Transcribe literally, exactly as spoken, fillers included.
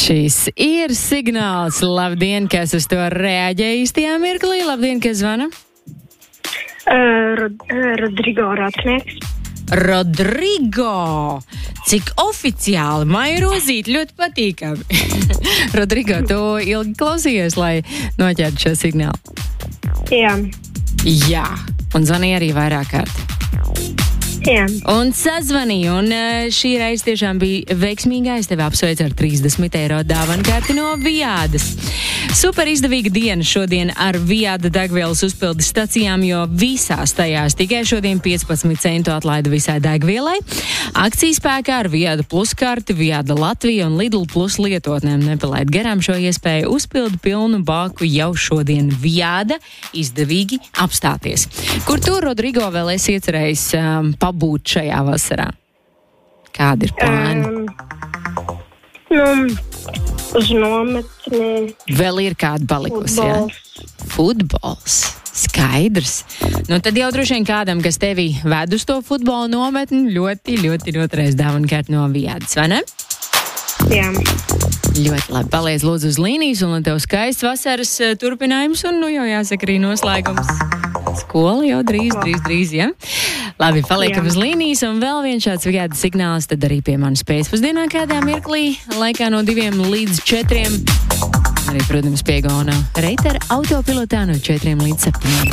Šis ir signāls. Labdien, kas uz to reaģēja īstajā mirklī? Labdien, kas zvana? Uh, Rod, uh, Rodrigo Rātnieks. Rodrigo! Cik oficiāli, Maija Rozīt, ļoti patīkami. Rodrigo, tu ilgi klausījies, lai noķertu šo signālu? Jā. Jā, un zvanīja arī vairāk kārt. Jā. Un sazvanīja, un šī reize tiešām bija veiksmīga. Es tevi apsveicu ar trīsdesmit eiro dāvanu karti no Viādas. Super izdevīga diena šodien ar Viāda degvielas uzpildes stacijām, jo visās tajās tikai šodien piecpadsmit centu atlaida visai degvielai. Akcijas spēkā ar Viāda plus karti, Viāda Latvija un Lidl plus lietotnēm. Nepalaid garām šo iespēju, uzpildu pilnu bāku jau šodien. Viāda izdevīgi apstāties. Kur tu, Rodrigo, vēl esi iecerējis um, pabūt šajā vasarā? Kādi ir plāni? Um, nu, uz nometni. Vēl ir kāda palikusi, jā? Futbols. Skaidrs. Nu, tad jau droši vien kādam, kas tevi ved uz to futbola nometni, ļoti, ļoti noturēs dāvanu kārtu no Viādas, vai ne? Jā. Ļoti labi. Paliec lūdzu uz līnijas, un lai tev skaists vasaras uh, turpinājums, un nu jau jāsaka arī noslēgums. Skola jau drīz, drīz, drīz, ja? Labi, paliekam uz līnijas, un vēl viens šāds Viādas signāls, tad arī pie manas pēcpusdienā kādā mirklī, laikā no diviem līdz četriem. Arī, protams, pie Gona Reitera autopilotā no četriem līdz septiņiem.